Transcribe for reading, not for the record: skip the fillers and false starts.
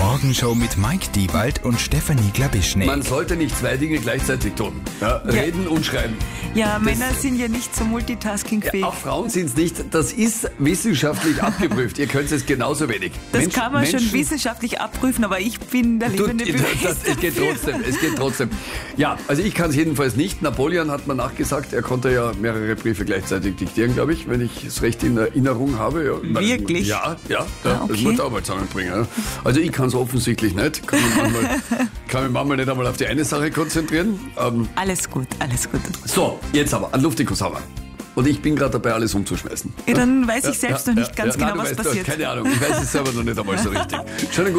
Morgenshow mit Mike Diewald und Stefanie Glabischnik. Man sollte nicht zwei Dinge gleichzeitig tun. Ja, reden und schreiben. Ja, Männer sind ja nicht so multitaskingfähig. Auch Frauen sind es nicht. Das ist wissenschaftlich abgeprüft. Ihr könnt es genauso wenig. Das kann man schon wissenschaftlich abprüfen, aber ich bin der lebende Beweis. Es geht trotzdem. Ja, also ich kann es jedenfalls nicht. Napoleon hat mir nachgesagt, er konnte ja mehrere Briefe gleichzeitig diktieren, glaube ich, wenn ich es recht in Erinnerung habe. Ja, wirklich? Ja, okay. Das muss man auch mal zusammenbringen. Ja. Also ich kann es offensichtlich nicht. Kann mich manchmal nicht einmal auf die eine Sache konzentrieren. Alles gut. So, jetzt aber, an Luftikus haben wir. Und ich bin gerade dabei, alles umzuschmeißen. Ja, dann weiß ich selbst noch nicht ganz genau, was passiert. Keine Ahnung, ich weiß es selber noch nicht einmal so richtig. Schönen